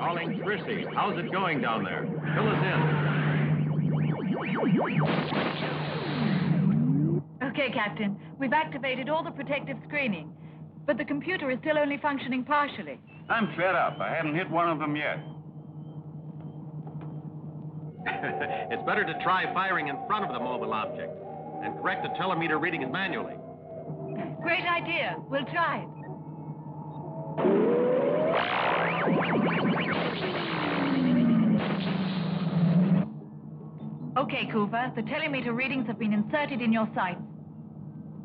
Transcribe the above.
Calling Chrissy. How's it going down there? Fill us in. Okay, Captain. We've activated all the protective screening, but the computer is still only functioning partially. I'm fed up. I haven't hit one of them yet. It's better to try firing in front of the mobile object and correct the telemeter readings manually. Great idea. We'll try it. Okay, Cooper. The telemeter readings have been inserted in your sights.